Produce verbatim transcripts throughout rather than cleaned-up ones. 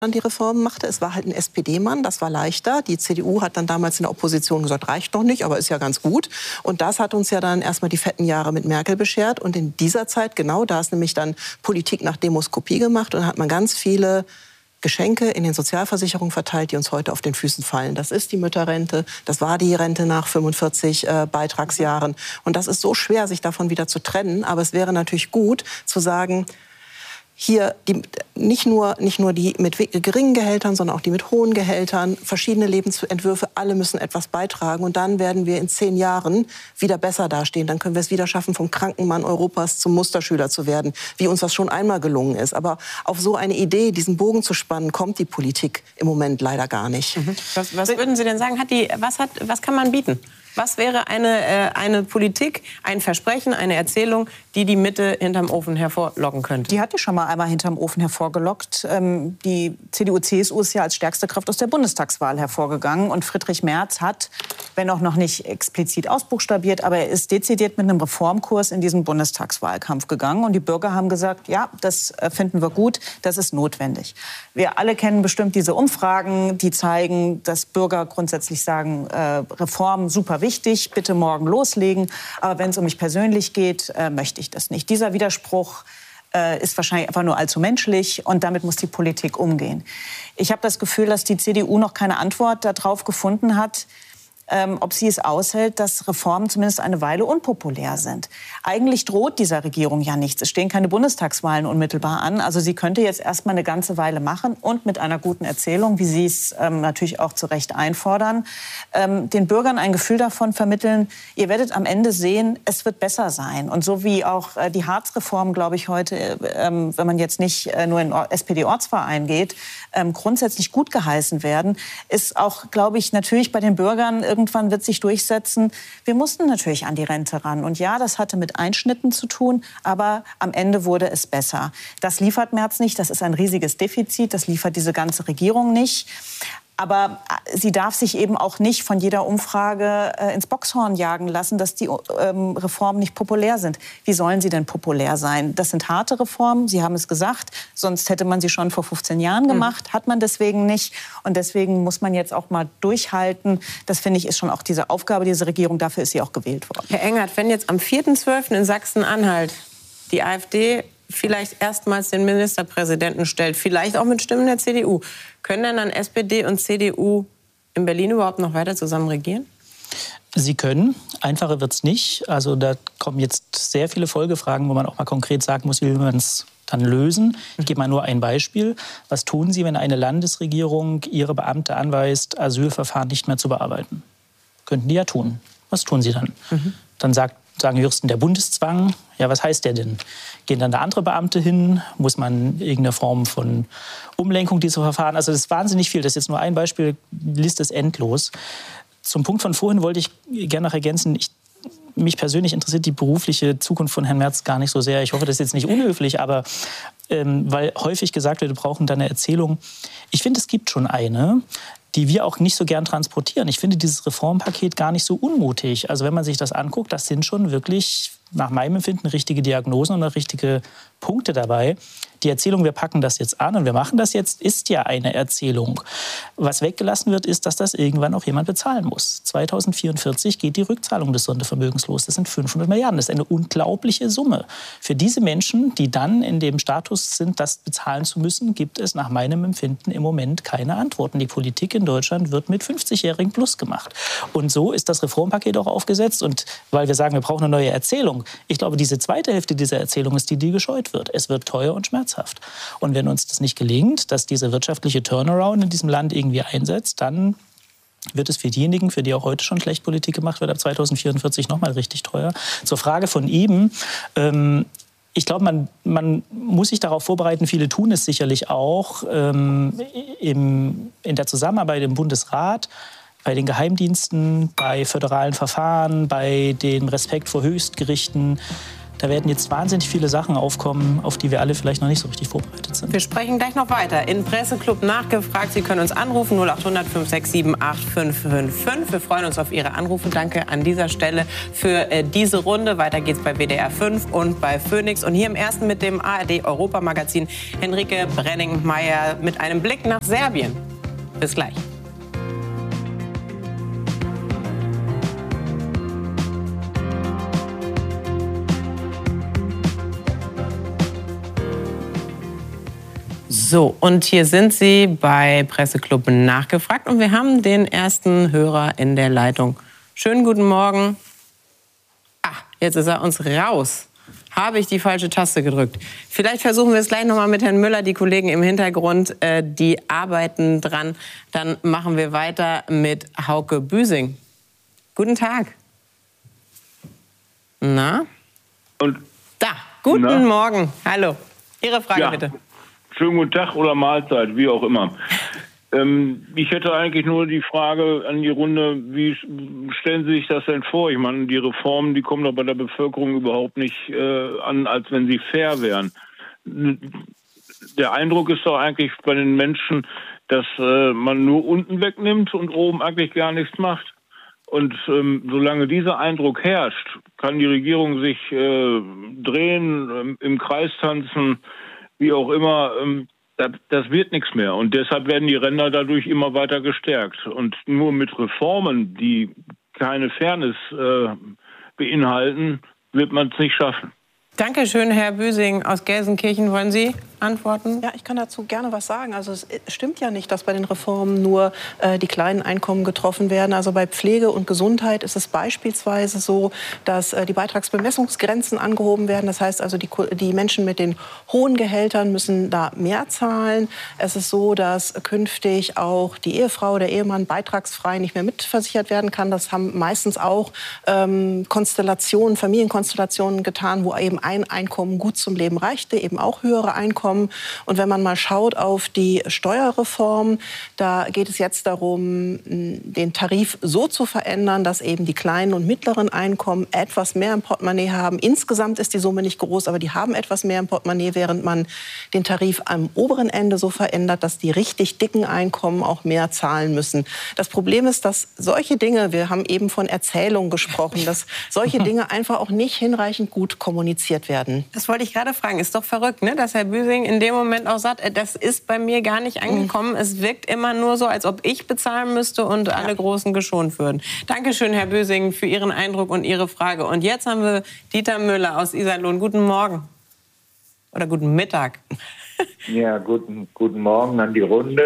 die Reformen machte. Es war halt ein S P D-Mann, das war leichter. Die C D U hat dann damals in der Opposition gesagt, reicht noch nicht, aber ist ja ganz gut. Und das hat uns ja dann erstmal die fetten Jahre mit Merkel beschert. Und in dieser Zeit, genau da ist nämlich dann Politik nach Demoskopie gemacht und hat man ganz viele Geschenke in den Sozialversicherungen verteilt, die uns heute auf den Füßen fallen. Das ist die Mütterrente, das war die Rente nach fünfundvierzig äh, Beitragsjahren. Und das ist so schwer, sich davon wieder zu trennen. Aber es wäre natürlich gut zu sagen, hier die, nicht nur, nicht nur die mit geringen Gehältern, sondern auch die mit hohen Gehältern, verschiedene Lebensentwürfe, alle müssen etwas beitragen. Und dann werden wir in zehn Jahren wieder besser dastehen. Dann können wir es wieder schaffen, vom kranken Mann Europas zum Musterschüler zu werden, wie uns das schon einmal gelungen ist. Aber auf so eine Idee, diesen Bogen zu spannen, kommt die Politik im Moment leider gar nicht. Mhm. Was, was würden Sie denn sagen? Hat die, was, hat, was kann man bieten? Was wäre eine, äh, eine Politik, ein Versprechen, eine Erzählung, die die Mitte hinterm Ofen hervorlocken könnte? Die hat die schon mal einmal hinterm Ofen hervorgelockt. Ähm, die C D U C S U ist ja als stärkste Kraft aus der Bundestagswahl hervorgegangen. Und Friedrich Merz hat, wenn auch noch nicht explizit ausbuchstabiert, aber er ist dezidiert mit einem Reformkurs in diesen Bundestagswahlkampf gegangen. Und die Bürger haben gesagt, ja, das finden wir gut, das ist notwendig. Wir alle kennen bestimmt diese Umfragen, die zeigen, dass Bürger grundsätzlich sagen, äh, Reform super wichtig, bitte morgen loslegen. Aber wenn es um mich persönlich geht, äh, möchte ich das nicht. Dieser Widerspruch äh, ist wahrscheinlich einfach nur allzu menschlich und damit muss die Politik umgehen. Ich habe das Gefühl, dass die C D U noch keine Antwort darauf gefunden hat, ähm, ob sie es aushält, dass Reformen zumindest eine Weile unpopulär sind. Eigentlich droht dieser Regierung ja nichts. Es stehen keine Bundestagswahlen unmittelbar an. Also sie könnte jetzt erst mal eine ganze Weile machen und mit einer guten Erzählung, wie Sie es ähm, natürlich auch zu Recht einfordern, ähm, den Bürgern ein Gefühl davon vermitteln, ihr werdet am Ende sehen, es wird besser sein. Und so wie auch äh, die Hartz-Reform, glaube ich, heute, ähm, wenn man jetzt nicht äh, nur in S P D-Ortsverein geht, ähm, grundsätzlich gut geheißen werden, ist auch, glaube ich, natürlich bei den Bürgern irgendwann wird sich durchsetzen, wir mussten natürlich an die Rente ran. Und ja, das hatte mit Einschnitten zu tun, aber am Ende wurde es besser. Das liefert Merz nicht, das ist ein riesiges Defizit, das liefert diese ganze Regierung nicht. Aber sie darf sich eben auch nicht von jeder Umfrage äh, ins Boxhorn jagen lassen, dass die ähm, Reformen nicht populär sind. Wie sollen sie denn populär sein? Das sind harte Reformen, Sie haben es gesagt. Sonst hätte man sie schon vor fünfzehn Jahren gemacht. Mhm. Hat man deswegen nicht. Und deswegen muss man jetzt auch mal durchhalten. Das, finde ich, ist schon auch diese Aufgabe dieser Regierung. Dafür ist sie auch gewählt worden. Herr Engert, wenn jetzt am vierten zwölften in Sachsen-Anhalt die AfD vielleicht erstmals den Ministerpräsidenten stellt, vielleicht auch mit Stimmen der C D U, können denn dann S P D und C D U in Berlin überhaupt noch weiter zusammen regieren? Sie können. Einfacher wird es nicht. Also da kommen jetzt sehr viele Folgefragen, wo man auch mal konkret sagen muss, wie will man es dann lösen. Ich gebe mal nur ein Beispiel. Was tun Sie, wenn eine Landesregierung ihre Beamte anweist, Asylverfahren nicht mehr zu bearbeiten? Könnten die ja tun. Was tun Sie dann? Mhm. Dann sagt sagen Juristen, der Bundeszwang, ja, was heißt der denn? Gehen dann da andere Beamte hin? Muss man irgendeine Form von Umlenkung dieser Verfahren? Also das ist wahnsinnig viel. Das ist jetzt nur ein Beispiel, die Liste ist endlos. Zum Punkt von vorhin wollte ich gerne noch ergänzen, ich, mich persönlich interessiert die berufliche Zukunft von Herrn Merz gar nicht so sehr. Ich hoffe, das ist jetzt nicht unhöflich, aber ähm, weil häufig gesagt wird, wir brauchen da eine Erzählung. Ich finde, es gibt schon eine, die wir auch nicht so gern transportieren. Ich finde dieses Reformpaket gar nicht so unmutig. Also wenn man sich das anguckt, das sind schon wirklich nach meinem Empfinden richtige Diagnosen und richtige Punkte dabei. Die Erzählung, wir packen das jetzt an und wir machen das jetzt, ist ja eine Erzählung. Was weggelassen wird, ist, dass das irgendwann auch jemand bezahlen muss. zweitausendvierundvierzig geht die Rückzahlung des Sondervermögens los. Das sind fünfhundert Milliarden. Das ist eine unglaubliche Summe. Für diese Menschen, die dann in dem Status sind, das bezahlen zu müssen, gibt es nach meinem Empfinden im Moment keine Antworten. Die Politik in Deutschland wird mit fünfzigjährigen plus gemacht. Und so ist das Reformpaket auch aufgesetzt. Und weil wir sagen, wir brauchen eine neue Erzählung, ich glaube, diese zweite Hälfte dieser Erzählung ist die, die gescheut wird. Es wird teuer und schmerzhaft. Und wenn uns das nicht gelingt, dass dieser wirtschaftliche Turnaround in diesem Land irgendwie einsetzt, dann wird es für diejenigen, für die auch heute schon schlecht Politik gemacht wird, ab zweitausendvierundvierzig noch mal richtig teuer. Zur Frage von eben, ähm, ich glaube, man, man muss sich darauf vorbereiten, viele tun es sicherlich auch, ähm, im, in der Zusammenarbeit im Bundesrat, bei den Geheimdiensten, bei föderalen Verfahren, bei dem Respekt vor Höchstgerichten, Da werden jetzt wahnsinnig viele Sachen aufkommen, auf die wir alle vielleicht noch nicht so richtig vorbereitet sind. Wir sprechen gleich noch weiter. In Presseclub nachgefragt. Sie können uns anrufen null acht hundert fünf sechs sieben acht fünf fünf fünf. Wir freuen uns auf Ihre Anrufe. Danke an dieser Stelle für äh, diese Runde. Weiter geht's bei W D R fünf und bei Phoenix. Und hier im ersten mit dem A R D-Europamagazin Henrike Brenningmeier mit einem Blick nach Serbien. Bis gleich. So, und hier sind Sie bei Presseclub nachgefragt und wir haben den ersten Hörer in der Leitung. Schönen guten Morgen. Ah, jetzt ist er uns raus. Habe ich die falsche Taste gedrückt. Vielleicht versuchen wir es gleich noch mal mit Herrn Müller. Die Kollegen im Hintergrund, äh, die arbeiten dran. Dann machen wir weiter mit Hauke Büsing. Guten Tag. Na? Und da, guten na? Morgen. Hallo. Ihre Frage ja. bitte. Schönen guten Tag oder Mahlzeit, wie auch immer. ähm, ich hätte eigentlich nur die Frage an die Runde, wie stellen Sie sich das denn vor? Ich meine, die Reformen, die kommen doch bei der Bevölkerung überhaupt nicht äh, an, als wenn sie fair wären. Der Eindruck ist doch eigentlich bei den Menschen, dass äh, man nur unten wegnimmt und oben eigentlich gar nichts macht. Und ähm, solange dieser Eindruck herrscht, kann die Regierung sich äh, drehen, ähm, im Kreis tanzen, wie auch immer, ähm, das, das wird nichts mehr. Und deshalb werden die Ränder dadurch immer weiter gestärkt. Und nur mit Reformen, die keine Fairness äh, beinhalten, wird man es nicht schaffen. Dankeschön, Herr Büsing aus Gelsenkirchen. Wollen Sie antworten? Ja, ich kann dazu gerne was sagen. Also es stimmt ja nicht, dass bei den Reformen nur äh, die kleinen Einkommen getroffen werden. Also bei Pflege und Gesundheit ist es beispielsweise so, dass äh, die Beitragsbemessungsgrenzen angehoben werden. Das heißt also, die, die Menschen mit den hohen Gehältern müssen da mehr zahlen. Es ist so, dass künftig auch die Ehefrau, der Ehemann beitragsfrei nicht mehr mitversichert werden kann. Das haben meistens auch ähm, Konstellationen, Familienkonstellationen getan, wo eben ein Einkommen gut zum Leben reichte, eben auch höhere Einkommen. Und wenn man mal schaut auf die Steuerreform, da geht es jetzt darum, den Tarif so zu verändern, dass eben die kleinen und mittleren Einkommen etwas mehr im Portemonnaie haben. Insgesamt ist die Summe nicht groß, aber die haben etwas mehr im Portemonnaie, während man den Tarif am oberen Ende so verändert, dass die richtig dicken Einkommen auch mehr zahlen müssen. Das Problem ist, dass solche Dinge, wir haben eben von Erzählung gesprochen, dass solche Dinge einfach auch nicht hinreichend gut kommuniziert werden. Das wollte ich gerade fragen. Ist doch verrückt, ne? Dass Herr Büsing in dem Moment auch sagt, das ist bei mir gar nicht angekommen. Mhm. Es wirkt immer nur so, als ob ich bezahlen müsste und ja. alle Großen geschont würden. Dankeschön, Herr Büsing, für Ihren Eindruck und Ihre Frage. Und jetzt haben wir Dieter Müller aus Iserlohn. Guten Morgen. Oder guten Mittag. Ja, guten, guten Morgen an die Runde.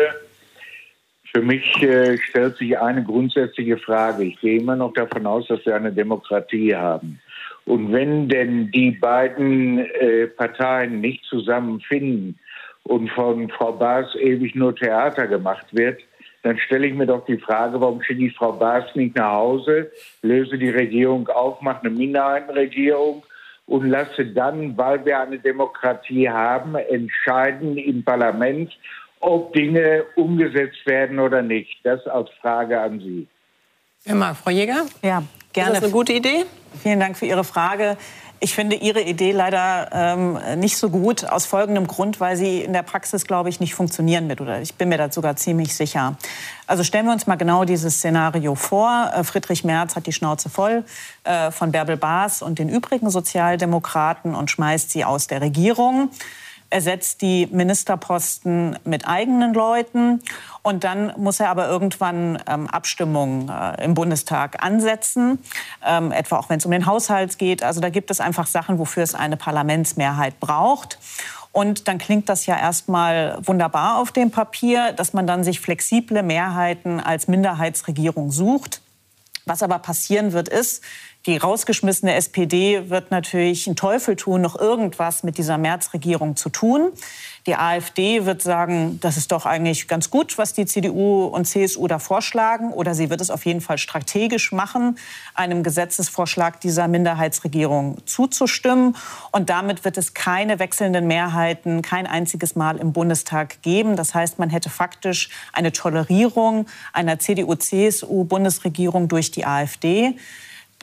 Für mich äh, stellt sich eine grundsätzliche Frage. Ich gehe immer noch davon aus, dass wir eine Demokratie haben. Und wenn denn die beiden äh, Parteien nicht zusammenfinden und von Frau Baas ewig nur Theater gemacht wird, dann stelle ich mir doch die Frage, warum schicke ich Frau Baas nicht nach Hause, löse die Regierung auf, mache eine Minderheitenregierung und lasse dann, weil wir eine Demokratie haben, entscheiden im Parlament, ob Dinge umgesetzt werden oder nicht. Das als Frage an Sie. Ja, mal, Frau Jäger? Ja, gerne. Ist das eine gute Idee? Vielen Dank für Ihre Frage. Ich finde Ihre Idee leider ähm, nicht so gut, aus folgendem Grund, weil sie in der Praxis, glaube ich, nicht funktionieren wird. Oder ich bin mir da sogar ziemlich sicher. Also stellen wir uns mal genau dieses Szenario vor. Äh, Friedrich Merz hat die Schnauze voll äh, von Bärbel Baas und den übrigen Sozialdemokraten und schmeißt sie aus der Regierung. Ersetzt die Ministerposten mit eigenen Leuten. Und dann muss er aber irgendwann ähm, Abstimmungen äh, im Bundestag ansetzen, ähm, etwa auch wenn es um den Haushalt geht. Also da gibt es einfach Sachen, wofür es eine Parlamentsmehrheit braucht. Und dann klingt das ja erstmal wunderbar auf dem Papier, dass man dann sich flexible Mehrheiten als Minderheitsregierung sucht. Was aber passieren wird, ist, die rausgeschmissene S P D wird natürlich einen Teufel tun, noch irgendwas mit dieser Merz-Regierung zu tun. Die AfD wird sagen, das ist doch eigentlich ganz gut, was die C D U und C S U da vorschlagen. Oder sie wird es auf jeden Fall strategisch machen, einem Gesetzesvorschlag dieser Minderheitsregierung zuzustimmen. Und damit wird es keine wechselnden Mehrheiten, kein einziges Mal im Bundestag geben. Das heißt, man hätte faktisch eine Tolerierung einer C D U-C S U-Bundesregierung durch die AfD.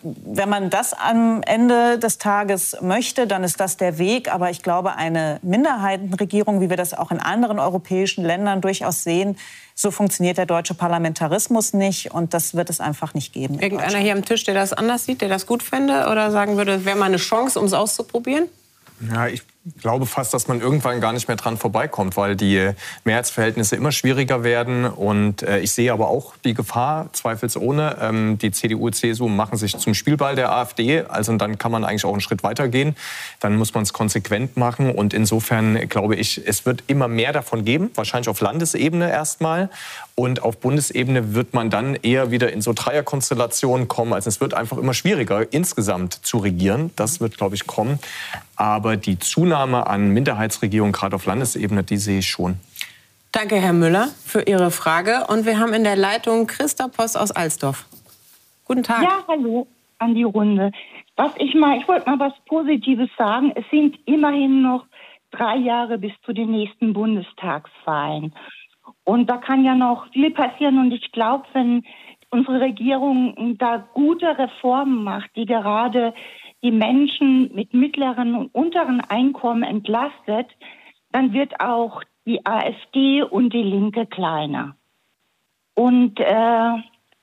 wenn man das am Ende des Tages möchte, dann ist das der Weg. Aber ich glaube, eine Minderheitenregierung, wie wir das auch in anderen europäischen Ländern durchaus sehen, so funktioniert der deutsche Parlamentarismus nicht. Und das wird es einfach nicht geben. Irgendeiner hier am Tisch, der das anders sieht, der das gut fände oder sagen würde, es wäre mal eine Chance, um es auszuprobieren? Ja, ich glaube fast, dass man irgendwann gar nicht mehr dran vorbeikommt, weil die Mehrheitsverhältnisse immer schwieriger werden. Und äh, ich sehe aber auch die Gefahr, zweifelsohne. Ähm, die C D U, C S U machen sich zum Spielball der AfD. Also dann kann man eigentlich auch einen Schritt weiter gehen. Dann muss man es konsequent machen. Und insofern glaube ich, es wird immer mehr davon geben. Wahrscheinlich auf Landesebene erstmal. Und auf Bundesebene wird man dann eher wieder in so Dreierkonstellationen kommen. Also es wird einfach immer schwieriger, insgesamt zu regieren. Das wird, glaube ich, kommen. Aber die Zunahme an Minderheitsregierungen, gerade auf Landesebene, die sehe ich schon. Danke, Herr Müller, für Ihre Frage. Und wir haben in der Leitung Christa Post aus Alsdorf. Guten Tag. Ja, hallo an die Runde. Was ich mal, ich wollte mal was Positives sagen. Es sind immerhin noch drei Jahre bis zu den nächsten Bundestagswahlen. Und da kann ja noch viel passieren. Und ich glaube, wenn unsere Regierung da gute Reformen macht, die gerade die Menschen mit mittleren und unteren Einkommen entlastet, dann wird auch die AfD und die Linke kleiner. Und äh,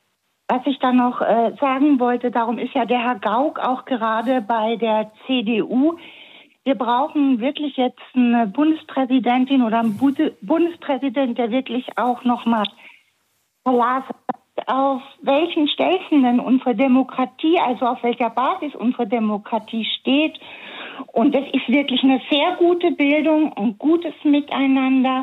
was ich da noch äh, sagen wollte, darum ist ja der Herr Gauck auch gerade bei der C D U. Wir brauchen wirklich jetzt eine Bundespräsidentin oder einen Bundespräsident, der wirklich auch noch mal Verlass hat. Auf welchen Stelzen denn unsere Demokratie, also auf welcher Basis unsere Demokratie steht. Und das ist wirklich eine sehr gute Bildung, ein gutes Miteinander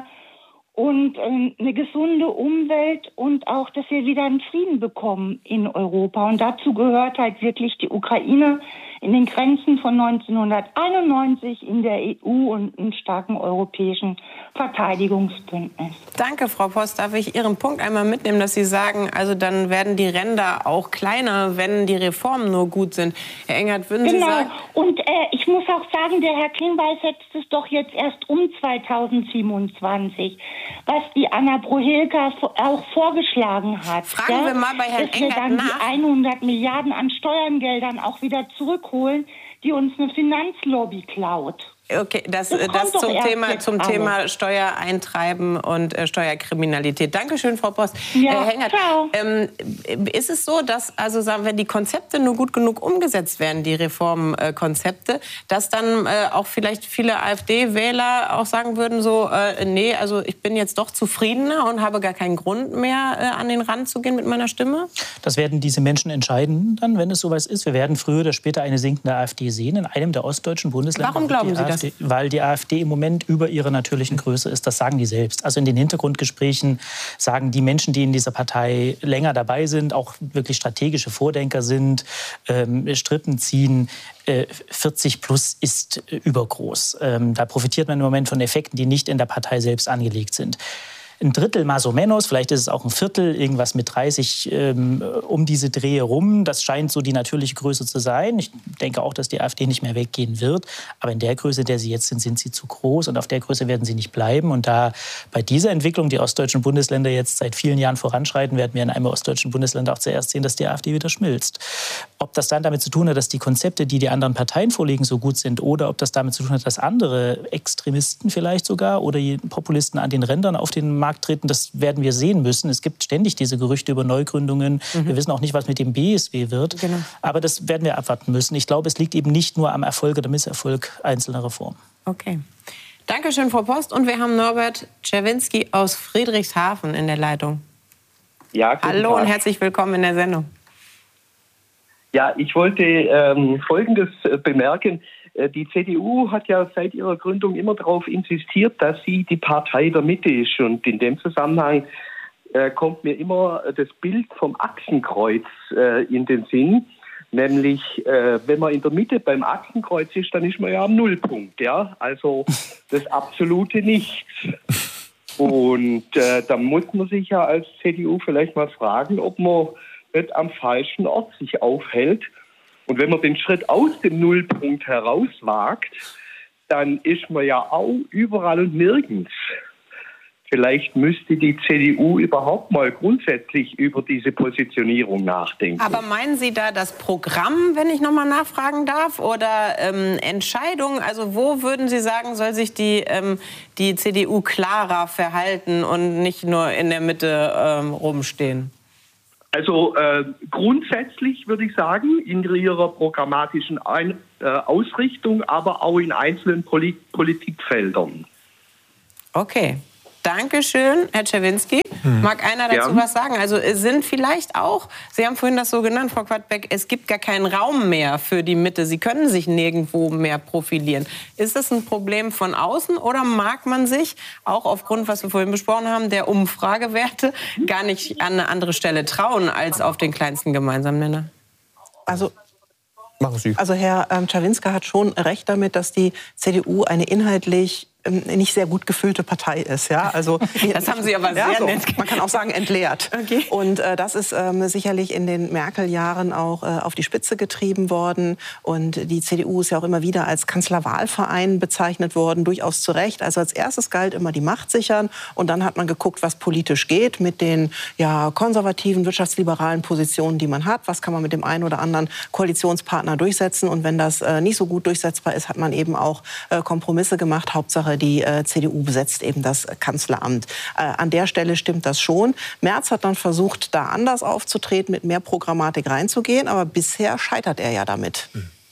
und äh, eine gesunde Umwelt und auch, dass wir wieder einen Frieden bekommen in Europa. Und dazu gehört halt wirklich die Ukraine in den Grenzen von neunzehnhunderteinundneunzig in der E U und einem starken europäischen Verteidigungsbündnis. Danke, Frau Post. Darf ich Ihren Punkt einmal mitnehmen, dass Sie sagen, also dann werden die Ränder auch kleiner, wenn die Reformen nur gut sind. Herr Engert, würden genau. Sie sagen... Und äh, ich muss auch sagen, der Herr Klingbeil setzt es doch jetzt erst um zweitausendsiebenundzwanzig, was die Anna Prohilka auch vorgeschlagen hat. Fragen ja? wir mal bei Herrn Dass wir Engert dann nach. die hundert Milliarden an Steuergeldern auch wieder zurückholen, die uns eine Finanzlobby klaut. Okay, das, das, das zum, Thema, zum alle. Thema Steuereintreiben und äh, Steuerkriminalität. Dankeschön, Frau Post. Ja, äh, Hengert, ähm, ist es so, dass also sagen wir, die Konzepte nur gut genug umgesetzt werden, die Reformkonzepte, äh, dass dann äh, auch vielleicht viele AfD-Wähler auch sagen würden, so, äh, nee, also ich bin jetzt doch zufriedener und habe gar keinen Grund mehr, äh, an den Rand zu gehen mit meiner Stimme? Das werden diese Menschen entscheiden, dann, wenn es soweit ist. Wir werden früher oder später eine sinkende AfD sehen in einem der ostdeutschen Bundesländer. Warum glauben Sie das? Weil die AfD im Moment über ihrer natürlichen Größe ist, das sagen die selbst. Also in den Hintergrundgesprächen sagen die Menschen, die in dieser Partei länger dabei sind, auch wirklich strategische Vordenker sind, ähm, Strippen ziehen, äh, vierzig plus ist äh, übergroß. Ähm, da profitiert man im Moment von Effekten, die nicht in der Partei selbst angelegt sind. Ein Drittel más o menos, vielleicht ist es auch ein Viertel, irgendwas mit dreißig ähm, um diese Drehe rum. Das scheint so die natürliche Größe zu sein. Ich denke auch, dass die AfD nicht mehr weggehen wird. Aber in der Größe, der sie jetzt sind, sind sie zu groß. Und auf der Größe werden sie nicht bleiben. Und da bei dieser Entwicklung die ostdeutschen Bundesländer jetzt seit vielen Jahren voranschreiten, werden wir in einem ostdeutschen Bundesland auch zuerst sehen, dass die AfD wieder schmilzt. Ob das dann damit zu tun hat, dass die Konzepte, die die anderen Parteien vorlegen, so gut sind, oder ob das damit zu tun hat, dass andere Extremisten vielleicht sogar oder Populisten an den Rändern auf den Markt treten, das werden wir sehen müssen. Es gibt ständig diese Gerüchte über Neugründungen. Mhm. Wir wissen auch nicht, was mit dem B S W wird. Genau. Aber das werden wir abwarten müssen. Ich glaube, es liegt eben nicht nur am Erfolg oder Misserfolg einzelner Reformen. Okay. Dankeschön, Frau Post. Und wir haben Norbert Czerwinski aus Friedrichshafen in der Leitung. Ja, hallo Tag. Und herzlich willkommen in der Sendung. Ja, ich wollte ähm, Folgendes äh, bemerken. Äh, die C D U hat ja seit ihrer Gründung immer darauf insistiert, dass sie die Partei der Mitte ist. Und in dem Zusammenhang äh, kommt mir immer das Bild vom Achsenkreuz äh, in den Sinn. Nämlich, äh, wenn man in der Mitte beim Achsenkreuz ist, dann ist man ja am Nullpunkt. Ja? Also das absolute Nichts. Und äh, da muss man sich ja als C D U vielleicht mal fragen, ob man nicht am falschen Ort sich aufhält. Und wenn man den Schritt aus dem Nullpunkt heraus wagt, dann ist man ja auch überall und nirgends. vielleicht müsste die C D U überhaupt mal grundsätzlich über diese Positionierung nachdenken. Aber meinen Sie da das Programm, wenn ich noch mal nachfragen darf, oder ähm, Entscheidungen? Also wo würden Sie sagen, soll sich die, ähm, die C D U klarer verhalten und nicht nur in der Mitte ähm, rumstehen? Also äh, grundsätzlich würde ich sagen, in ihrer programmatischen Ein- äh, Ausrichtung, aber auch in einzelnen Polit- Politikfeldern. Okay. Dankeschön, Herr Czerwinski. Hm. Mag einer dazu ja. was sagen? Also sind vielleicht auch, Sie haben vorhin das so genannt, Frau Quadbeck, es gibt gar keinen Raum mehr für die Mitte. Sie können sich nirgendwo mehr profilieren. Ist das ein Problem von außen oder mag man sich, auch aufgrund, was wir vorhin besprochen haben, der Umfragewerte, gar nicht an eine andere Stelle trauen als auf den kleinsten gemeinsamen Nenner? Also Also Herr ähm, Czerwinski hat schon recht damit, dass die C D U eine inhaltlich ähm, nicht sehr gut gefüllte Partei ist. Ja? Also, das haben Sie aber sehr ja, so, nett. Man kann auch sagen entleert. Okay. Und äh, das ist ähm, sicherlich in den Merkel-Jahren auch äh, auf die Spitze getrieben worden. Und die C D U ist ja auch immer wieder als Kanzlerwahlverein bezeichnet worden, durchaus zu Recht. Also als erstes galt immer die Macht sichern. Und dann hat man geguckt, was politisch geht mit den ja, konservativen, wirtschaftsliberalen Positionen, die man hat. Was kann man mit dem einen oder anderen Koalitionspartner durchsetzen? Und wenn das äh, nicht so gut durchsetzbar ist, hat man eben auch äh, Kompromisse gemacht. Hauptsache, die äh, C D U besetzt eben das Kanzleramt. Äh, an der Stelle stimmt das schon. Merz hat dann versucht, da anders aufzutreten, mit mehr Programmatik reinzugehen. Aber bisher scheitert er ja damit.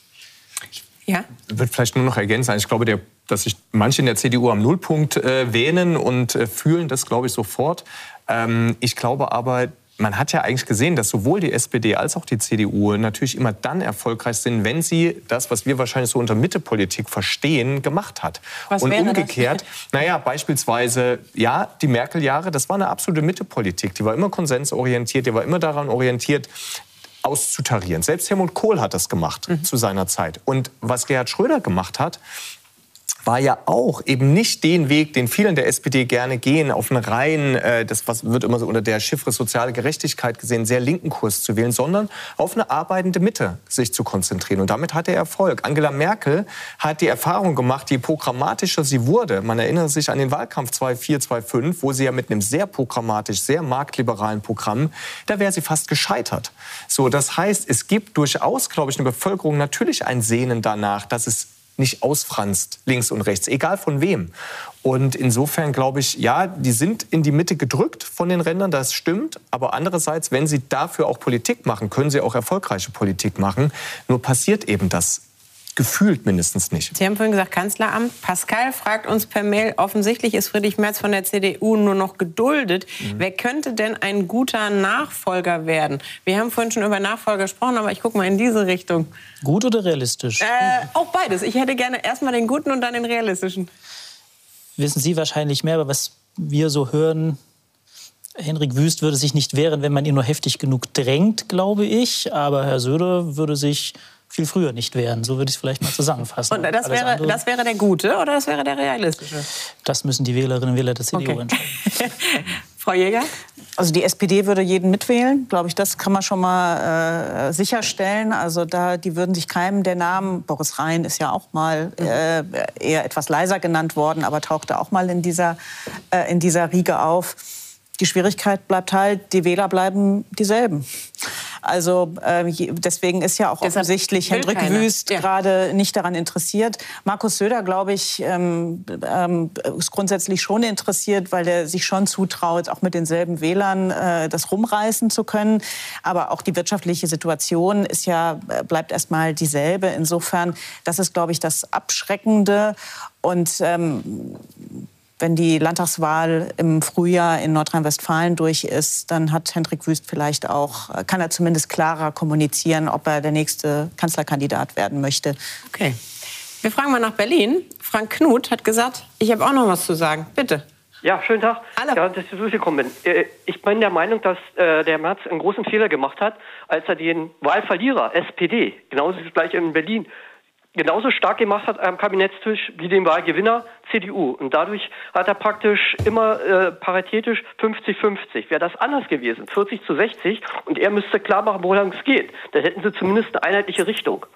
Ja? Ich würde vielleicht nur noch ergänzen. Ich glaube, der, dass sich manche in der C D U am Nullpunkt äh, wähnen und äh, fühlen, das glaube ich sofort. Ähm, ich glaube aber, man hat ja eigentlich gesehen, dass sowohl die S P D als auch die C D U natürlich immer dann erfolgreich sind, wenn sie das, was wir wahrscheinlich so unter Mittepolitik verstehen, gemacht hat. Was und wäre umgekehrt, das? naja, beispielsweise, ja, die Merkel-Jahre, das war eine absolute Mittepolitik. Die war immer konsensorientiert, die war immer daran orientiert, auszutarieren. Selbst Helmut Kohl hat das gemacht mhm. zu seiner Zeit. Und was Gerhard Schröder gemacht hat, war ja auch eben nicht den Weg, den viele in der S P D gerne gehen, auf einen rein, äh, das was wird immer so unter der Chiffre soziale Gerechtigkeit gesehen, sehr linken Kurs zu wählen, sondern auf eine arbeitende Mitte sich zu konzentrieren. Und damit hat er Erfolg. Angela Merkel hat die Erfahrung gemacht, je programmatischer sie wurde, man erinnert sich an den Wahlkampf zweitausendvier, zweitausendfünf, wo sie ja mit einem sehr programmatisch, sehr marktliberalen Programm, da wäre sie fast gescheitert. So, das heißt, es gibt durchaus, glaube ich, in der Bevölkerung natürlich ein Sehnen danach, dass es nicht ausfranst, links und rechts, egal von wem. Und insofern glaube ich, ja, die sind in die Mitte gedrückt von den Rändern, das stimmt. Aber andererseits, wenn sie dafür auch Politik machen, können sie auch erfolgreiche Politik machen. Nur passiert eben das gefühlt mindestens nicht. Sie haben vorhin gesagt, Kanzleramt. Pascal fragt uns per Mail, offensichtlich ist Friedrich Merz von der C D U nur noch geduldet. Mhm. Wer könnte denn ein guter Nachfolger werden? Wir haben vorhin schon über Nachfolger gesprochen, aber ich gucke mal in diese Richtung. Gut oder realistisch? Äh, auch beides. Ich hätte gerne erst mal den guten und dann den realistischen. Wissen Sie wahrscheinlich mehr, aber was wir so hören, Henrik Wüst würde sich nicht wehren, wenn man ihn nur heftig genug drängt, glaube ich. Aber Herr Söder würde sich viel früher nicht wehren. So würde ich es vielleicht mal zusammenfassen. Und das wäre, andere, das wäre der gute oder das wäre der realistische? Das müssen die Wählerinnen und Wähler der C D U okay. entscheiden. Frau Jäger? Also die S P D würde jeden mitwählen, glaube ich, das kann man schon mal äh, sicherstellen. Also da, die würden sich keinem der Namen, Boris Rhein ist ja auch mal äh, eher etwas leiser genannt worden, aber tauchte auch mal in dieser, äh, in dieser Riege auf. Die Schwierigkeit bleibt halt, die Wähler bleiben dieselben. Also äh, deswegen ist ja auch Deshalb offensichtlich Hendrik keiner. Wüst ja. gerade nicht daran interessiert. Markus Söder, glaube ich, ähm, ähm, ist grundsätzlich schon interessiert, weil er sich schon zutraut, auch mit denselben Wählern äh, das rumreißen zu können. Aber auch die wirtschaftliche Situation ist ja, bleibt erstmal dieselbe. Insofern, das ist, glaube ich, das Abschreckende. Und ähm, wenn die Landtagswahl im Frühjahr in Nordrhein-Westfalen durch ist, dann hat Hendrik Wüst vielleicht auch, kann er zumindest klarer kommunizieren, ob er der nächste Kanzlerkandidat werden möchte. Okay. Wir fragen mal nach Berlin. Frank Knut hat gesagt, ich habe auch noch was zu sagen. Bitte. Ja, schönen Tag. Hallo. Ja, dass ich durchgekommen bin. Ich bin der Meinung, dass äh, der Merz einen großen Fehler gemacht hat, als er den Wahlverlierer S P D, genauso das gleiche in Berlin, genauso stark gemacht hat am Kabinettstisch wie den Wahlgewinner C D U. Und dadurch hat er praktisch immer äh, paritätisch fünfzig fünfzig. Wäre das anders gewesen, vierzig zu sechzig, und er müsste klar machen, woran es geht. Dann hätten sie zumindest eine einheitliche Richtung.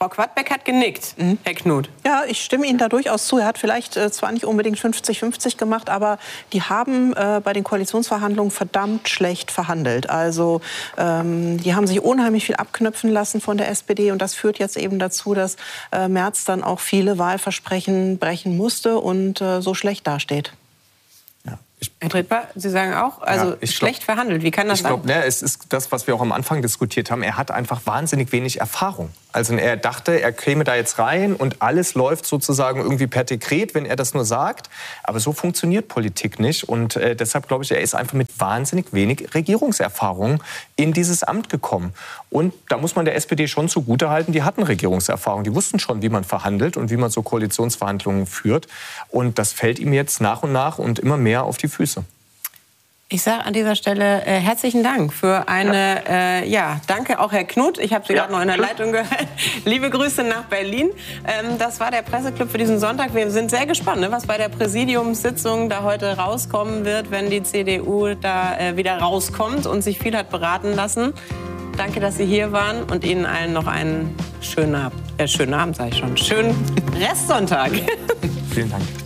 Frau Quadbeck hat genickt, mhm. Herr Knut. Ja, ich stimme Ihnen da durchaus zu. Er hat vielleicht äh, zwar nicht unbedingt fünfzig fünfzig gemacht, aber die haben äh, bei den Koalitionsverhandlungen verdammt schlecht verhandelt. Also ähm, die haben sich unheimlich viel abknöpfen lassen von der S P D und das führt jetzt eben dazu, dass äh, Merz dann auch viele Wahlversprechen brechen musste und äh, so schlecht dasteht. Herr Trittbar, Sie sagen auch, also ja, schlecht glaub, verhandelt. Wie kann das ich sein? Ich glaube, ne, es ist das, was wir auch am Anfang diskutiert haben. Er hat einfach wahnsinnig wenig Erfahrung. Also er dachte, er käme da jetzt rein und alles läuft sozusagen irgendwie per Dekret, wenn er das nur sagt. Aber so funktioniert Politik nicht. Und äh, deshalb glaube ich, er ist einfach mit wahnsinnig wenig Regierungserfahrung in dieses Amt gekommen. Und da muss man der S P D schon zugutehalten, die hatten Regierungserfahrung. Die wussten schon, wie man verhandelt und wie man so Koalitionsverhandlungen führt. Und das fällt ihm jetzt nach und nach und immer mehr auf die Füße. Ich sage an dieser Stelle äh, herzlichen Dank für eine, äh, ja, danke auch Herr Knut, ich habe Sie ja. gerade noch in der Leitung gehört. Liebe Grüße nach Berlin. Ähm, das war der Presseclub für diesen Sonntag. Wir sind sehr gespannt, ne, was bei der Präsidiumssitzung da heute rauskommen wird, wenn die C D U da äh, wieder rauskommt und sich viel hat beraten lassen. Danke, dass Sie hier waren und Ihnen allen noch einen schönen Abend, äh, schönen Abend, sage ich schon, schönen Restsonntag. Vielen Dank.